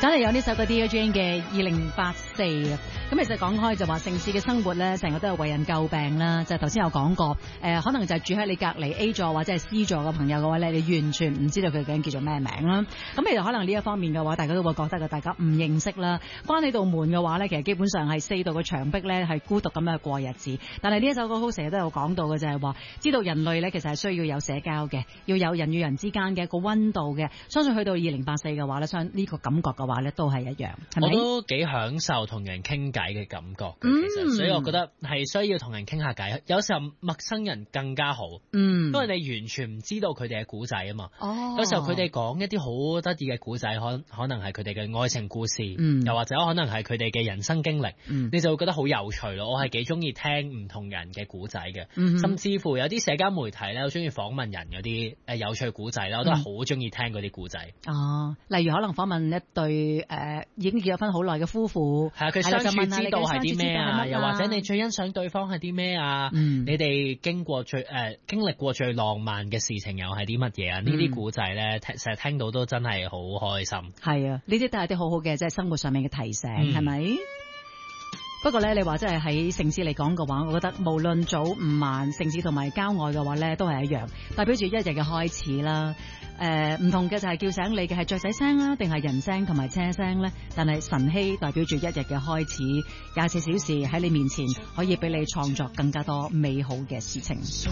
梗係有呢首嘅 Dear Jane 嘅2084啊！咁其實講開就話城市嘅生活咧，成日都係為人詬病啦。就頭先有講過，可能就係住喺你隔離 A 座或者係 C 座嘅朋友嘅話咧，你完全唔知道佢究竟叫做咩名啦。咁其實可能呢一方面嘅話，大家都會覺得大家唔認識啦。關起道門嘅話咧，其實基本上係4道嘅牆壁咧，係孤獨咁樣過日子。但係呢一首歌好成日都有講到嘅就係話，知道人類咧其實係需要有社交嘅，要有人與人之間嘅一個溫度嘅。相信去到2084嘅話咧，相呢個感覺嘅話咧，都係一樣，係咪？ 我都幾享受同人傾偈嘅感覺嘅，其實，所以我覺得係需要同人傾下偈。有時候陌生人更加好，因為你完全唔知道佢哋嘅故仔啊嘛。有時候佢哋講一啲好得意嘅故仔，可能係佢哋嘅愛情故事，又或者可能係佢哋嘅人生經歷，你就會覺得好有趣咯。我係幾中意聽唔同人嘅故仔嘅，甚至乎有啲社交媒體咧，好中意訪問人嗰啲有趣故仔啦，我都係好中意聽嗰啲故仔。 例如可能訪問一對已經結咗婚好耐嘅夫婦， 係啊，佢相處之道係啲咩啊？又或者你最欣賞對方係啲咩啊？你哋經歷過最浪漫嘅事情又係啲乜嘢啊？呢啲古仔咧，成日聽到都真係好開心。係啊， 呢啲都係啲好好嘅即係生活上面嘅提醒，係咪？不過咧，你話真係喺城市嚟講嘅話，我覺得無論早午晚，城市同埋郊外嘅話咧，都係一樣，代表住一日嘅開始啦。唔同嘅就係叫醒你嘅係雀仔聲啦，定係人聲同埋車聲咧？但係晨曦代表住一日嘅開始，24小時喺你面前可以俾你創作更加多美好嘅事情。